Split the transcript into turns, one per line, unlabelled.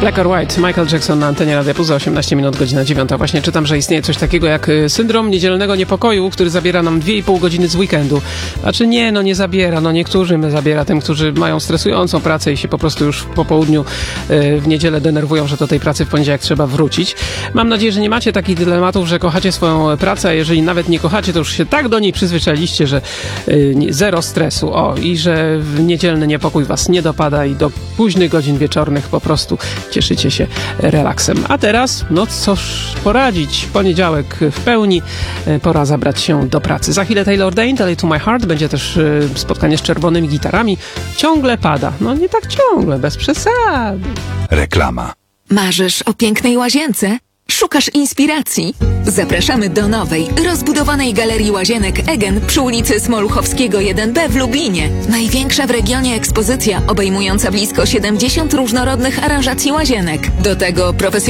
Black or White, Michael Jackson na antenie Radia Plus za 18 minut, godzina 9. Właśnie czytam, że istnieje coś takiego jak syndrom niedzielnego niepokoju, który zabiera nam 2,5 godziny z weekendu. Znaczy nie zabiera, niektórym zabiera, tym, którzy mają stresującą pracę i się po prostu już po południu w niedzielę denerwują, że do tej pracy w poniedziałek trzeba wrócić. Mam nadzieję, że nie macie takich dylematów, że kochacie swoją pracę, a jeżeli nawet nie kochacie, to już się tak do niej przyzwyczailiście, że zero stresu. I że niedzielny niepokój was nie dopada i do późnych godzin wieczornych po prostu cieszycie się relaksem. A teraz, cóż poradzić, poniedziałek w pełni, pora zabrać się do pracy. Za chwilę Taylor Dayne, Tell It To My Heart, będzie też spotkanie z czerwonymi gitarami. Ciągle pada, nie tak ciągle, bez przesady.
Reklama.
Marzysz o pięknej łazience? Szukasz inspiracji? Zapraszamy do nowej, rozbudowanej Galerii Łazienek Egen przy ulicy Smoluchowskiego 1B w Lublinie. Największa w regionie ekspozycja obejmująca blisko 70 różnorodnych aranżacji łazienek. Do tego profesjonalne